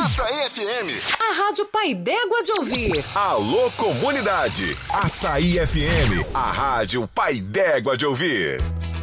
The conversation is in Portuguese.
Açaí FM. A Rádio Pai d'Égua de ouvir. Alô, comunidade. Açaí FM. A Rádio Pai d'Égua de ouvir.